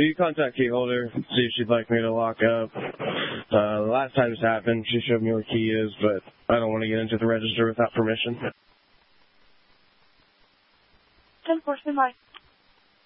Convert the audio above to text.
you contact key holder, see if she'd like me to lock up. The last time this happened, she showed me where key is, but I don't want to get into the register without permission. 10-4, stand by.